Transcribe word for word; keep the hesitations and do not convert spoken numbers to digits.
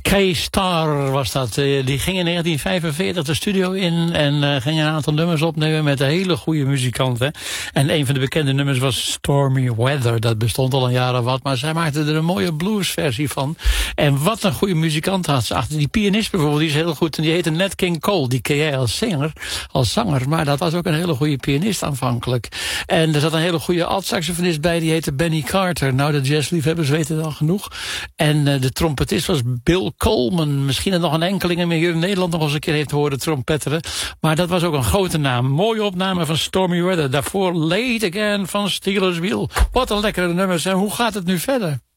K-Star was dat. Uh, die ging in negentien vijfenveertig de studio in en uh, ging een aantal nummers opnemen met hele goede muzikanten. En een van de bekende nummers was Stormy Weather. Dat bestond al een jaar of wat, maar zij maakte er een mooie bluesversie van. En wat een goede muzikant had ze achter. Die pianist bijvoorbeeld, die is heel goed. En die heette Nat King Cole. Die ken jij als zanger, als zanger. Maar dat was ook een hele goede pianist aanvankelijk. En er zat een hele goede alt-saxofonist bij. Die heette Benny Carter. Nou, de jazzliefhebbers weten dan genoeg. En uh, de trompetist was Bill Coleman. Misschien dat nog een enkeling meer in Nederland nog eens een keer heeft horen trompetteren. Maar dat was ook een grote naam. Mooie opname van Stormy Weather. Daarvoor Late Again van Steelers Wheel. Wat een lekkere nummers. En hoe gaat het nu verder?